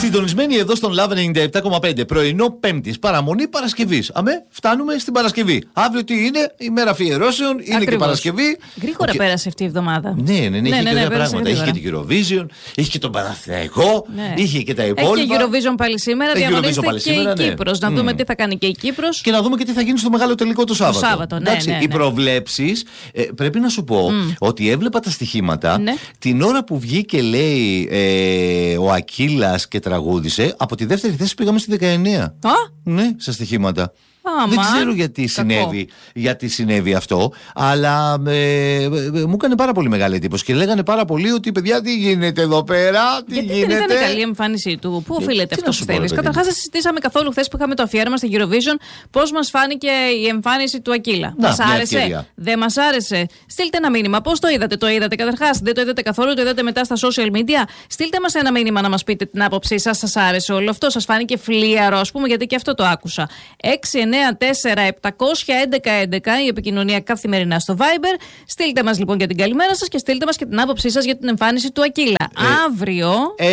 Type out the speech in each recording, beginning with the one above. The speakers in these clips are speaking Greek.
Συντονισμένοι εδώ στον Love 97,5. Πρωινό Πέμπτης, παραμονή Παρασκευής. Αμέ, φτάνουμε στην Παρασκευή. Αύριο τι είναι, ημέρα αφιερώσεων, είναι ακριβώς. Και Παρασκευή. Γρήγορα πέρασε αυτή η εβδομάδα. Ναι, είχε και ωραία πράγματα. Είχε και την Eurovision, είχε και τον Παναθηναϊκό, είχε και τα υπόλοιπα. Έχει και Eurovision πάλι σήμερα, διαγωνίζεται και η Κύπρος. Να δούμε τι θα κάνει και η Κύπρος. Και να δούμε και τι θα γίνει στο μεγάλο τελικό το Σάββατο. Οι προβλέψεις, πρέπει να σου πω ότι έβλεπα τα στοιχήματα την ώρα που βγήκε, λέει, ο Ακύλας και τραγούδισε, από τη δεύτερη θέση πήγαμε στη 19. Ναι, στα στοιχήματα. Δεν ξέρω γιατί συνέβη αυτό, αλλά μου έκανε πάρα πολύ μεγάλη εντύπωση και λέγανε πάρα πολύ ότι παιδιά τι γίνεται εδώ πέρα, γιατί δεν ήταν καλή εμφάνιση του, πού οφείλεται αυτό πιστεύεις? Καταρχάς δεν συζητήσαμε καθόλου χθες που είχαμε το αφιέρωμα στη Eurovision πώς μας φάνηκε η εμφάνιση του Ακύλα. Μας άρεσε, δεν μας άρεσε? Στείλτε ένα μήνυμα, πώς το είδατε? Το είδατε καταρχάς, δεν το είδατε καθόλου, το είδατε μετά στα social media? Στείλτε μας ένα μήνυμα να μας πείτε την άποψή σας, σας άρεσε όλο αυτό, σας φάνηκε φλίαρο, ας πούμε, γιατί και αυτό το άκουσα. 694-711-11 η επικοινωνία καθημερινά στο Viber. Στείλτε μας λοιπόν και την καλημέρα σας και στείλτε μας και την άποψή σας για την εμφάνιση του Ακύλα. Αύριο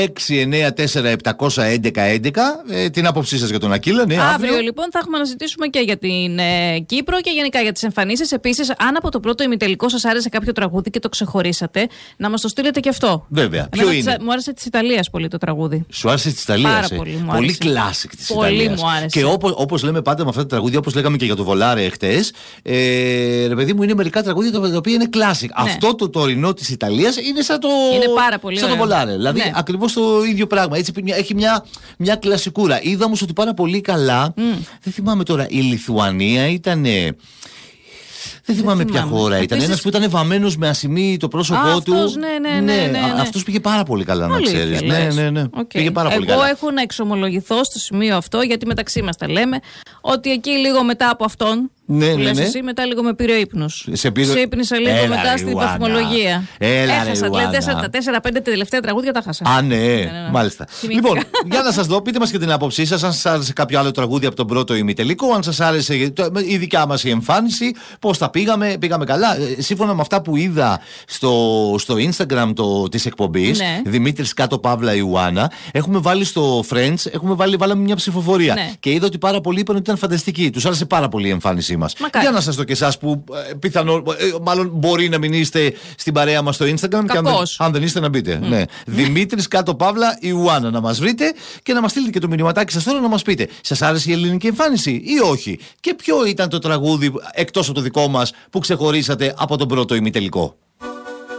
694-711-11 την άποψή σας για τον Ακύλα. Ναι, αύριο λοιπόν θα έχουμε να ζητήσουμε και για την Κύπρο και γενικά για τις εμφανίσεις. Επίσης, αν από το πρώτο ημιτελικό σας άρεσε κάποιο τραγούδι και το ξεχωρίσατε, να μας το στείλετε και αυτό. Βέβαια. Ποιο είναι? Μου άρεσε της Ιταλίας πολύ το τραγούδι. Σου άρεσε της Ιταλίας? Πάρα πολύ μου άρεσε. Πολύ classic της Ιταλίας. Πολύ μου άρεσε. Και όπως λέμε πάντα με αυτά τα τραγούδια, όπως λέγαμε και για το Βολάρε χτες, ρε παιδί μου, είναι μερικά τραγούδια τα οποία είναι classic. Ναι. Αυτό το τωρινό της Ιταλίας είναι σαν το, σαν το Βολάρε. Δηλαδή ακριβώς το ίδιο πράγμα. Έτσι, έχει μια κλασικούρα. Είδα όμως ότι πάρα πολύ καλά. Δεν θυμάμαι τώρα, η Λιθουανία ήταν. Δεν θυμάμαι ποια χώρα ήταν. Ένας που ήταν βαμμένος με ασημί το πρόσωπό του. Ναι. Αυτός πήγε πάρα πολύ καλά, να ξέρεις. Ναι. Πήγε πάρα πολύ καλά. Εγώ έχω να εξομολογηθώ στο σημείο αυτό, γιατί μεταξύ μας τα λέμε, ότι εκεί λίγο μετά από αυτόν. Λες εσύ, μετά λίγο με πήρε ο ύπνος. Σε ύπνησα λίγο μετά στην βαθμολογία. Έχασα. Τα 4-5 τελευταία τραγούδια τα χάσα. Α, ναι. Μάλιστα. Λοιπόν, για να σας δω, πείτε μας και την άποψή σας. Αν σας άρεσε κάποιο άλλο τραγούδι από τον πρώτο ημιτελικό, αν σας άρεσε η δικιά μας η εμφάνιση, πώς τα πήγαμε πήγαμε καλά. Σύμφωνα με αυτά που είδα στο Instagram της εκπομπής, Δημήτρης κάτω Παύλα Ιουάννα, έχουμε βάλει στο Friends, βάλαμε μια ψηφοφορία. Και είδα ότι πάρα πολλοί είπαν ότι ήταν φανταστική. Τους άρεσε πάρα πολύ η εμφάνισή μας. Για να σας δω και εσάς που μάλλον μπορεί να μην είστε στην παρέα μας στο Instagram. Και αν δεν είστε να μπείτε. Δημήτρης κάτω Παύλα Ιουάννα να μας βρείτε και να μας στείλετε και το μηνυματάκι σας τώρα να μας πείτε. Σας άρεσε η ελληνική εμφάνιση ή όχι? Και ποιο ήταν το τραγούδι εκτός από το δικό μας που ξεχωρίσατε από τον πρώτο ημιτελικό?